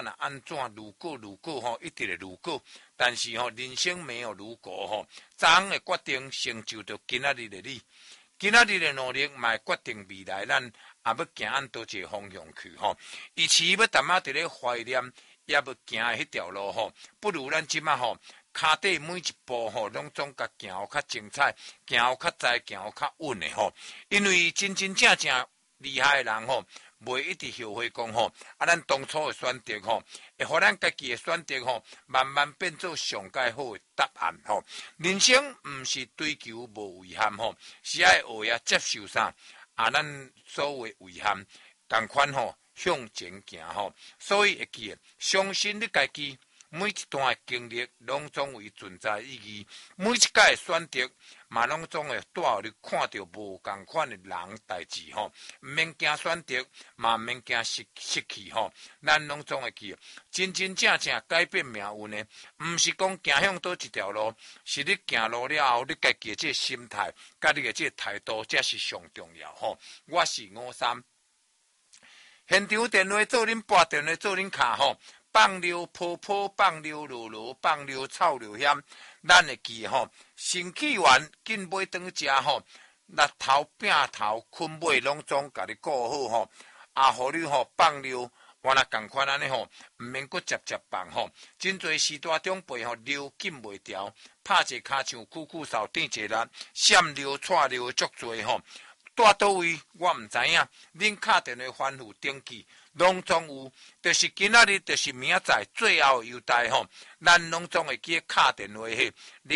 那安怎如果吼，一直的如果，但是吼人生没有如果吼，昨昏的决定成就着今仔日的你，今仔日的努力嘛会决定未来咱也要行按倒一个方向去吼。与其要淡仔伫咧怀念，也要行的迄条路吼，不如咱即马吼。骹底每一步吼，拢总甲行好较精彩，行好较在，行好较稳的吼。因为真正厉害的人吼，袂一直后悔讲吼，咱当初的选择吼，会互咱家己的选择吼，慢慢变做上界好的答案吼。人生毋是追求无遗憾吼，是爱学也接受啥咱所有的遗憾，同款吼向前行吼。所以会记，相信你家己。每一段经历拢总有存在意义，每一届选择嘛拢总会带互你看到无共款的人代志吼，毋免惊选择，嘛毋免惊失去吼，咱拢总会记，真正改变命运的，毋是讲行向倒一条路，是你行路了后，你家己的这个心态，甲你的这个态度，才是上重要吼。我是53，现场电话做恁拨电话做恁卡吼。放溜坡坡，放溜路路，放溜草溜险，咱会记吼。生气完紧买转食吼，日头饼头困尾拢总甲你顾好吼。互你吼放溜，原来共款安尼吼，毋免搁接放吼。真侪时代长辈吼溜紧袂调，拍一骹像苦扫顶一力，闪溜踹溜足侪吼。住倒位我毋知影，恁敲电话反复登记。拢总有，就是今仔日，就是明仔载，最后优待吼，咱拢总会记敲电话迄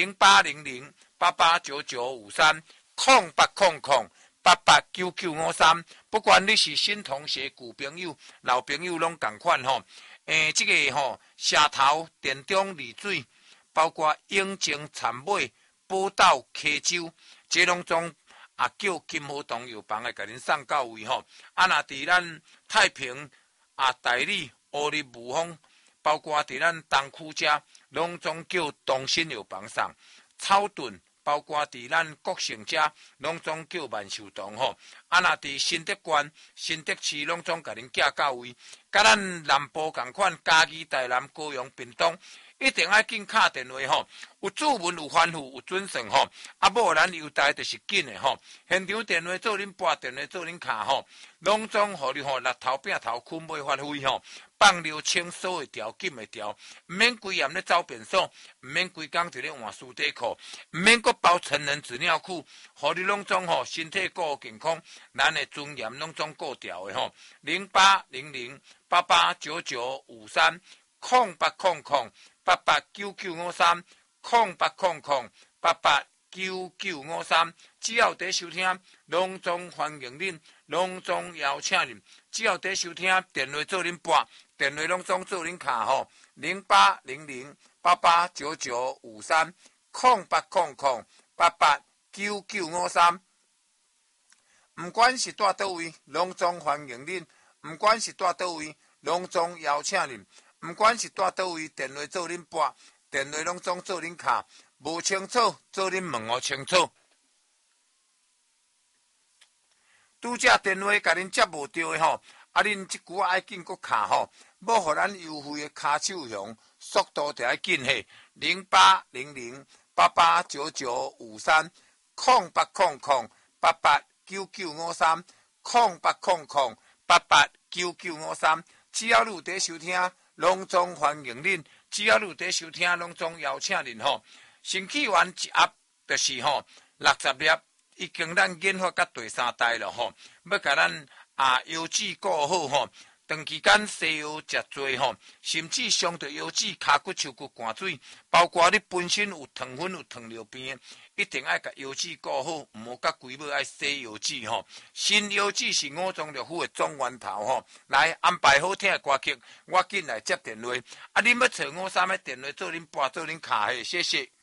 08008899530800889953，不管你是新同学、旧朋友、老朋友，拢共款吼。这个吼社头、田中、丽水，包括永靖、田尾、宝岛、溪州，这拢总。叫金河东药房来甲恁送到位吼。若伫咱太平大理、乌日、雾峰，包括伫咱东区遮，拢总叫东新药房送。草屯，包括伫咱国城遮，拢总叫万寿堂吼。若伫新德县、新德市，拢总甲恁寄到位。甲咱南部共款，嘉义、台南、高雄、屏东。一定要紧敲电话吼，有注文有反复有准算吼，无咱优待就是紧的吼。现场电话做恁拨电话做恁卡吼，拢总互你吼日头饼头困袂发挥吼，放溜清锁会调紧会调，毋免规暗咧走便所，毋免规工伫咧换书底裤，毋免搁包成人纸尿裤，互你拢总吼身体顾健康，咱的尊严拢总顾调的吼。08008899530800889953，只要伫收听，拢总欢迎恁，拢总邀请恁。只要伫收听，电话做恁拨，电话拢总做恁卡吼。08008899530800889953，毋管是住倒位，拢总欢迎恁；毋管是住倒位，拢总邀请恁。毋管是住倒位，电话做恁拨，电话拢总做恁卡，无清楚做恁问互清楚。拄则电话甲恁接无着的吼，恁即句爱紧搁卡吼，要互咱优惠的卡手响，速度就爱紧嘿。08008899530800889953，只要你有伫收听。拢总欢迎恁，只要你有伫收听，拢总邀请恁吼。生气完一盒就是吼60粒，已经咱研发到第3代了吼。要甲咱腰子顾好吼，长期间西药食多吼，甚至伤着腰子、骹骨、手骨寒水，包括你本身有糖分、有糖尿病，一定爱甲腰子顾好，毋好甲规尾爱洗腰子吼。新腰子是5种乐府的总源头吼。来安排好听的歌曲，我紧来接电话。恁要找53的电话做恁拨做恁卡的，谢谢。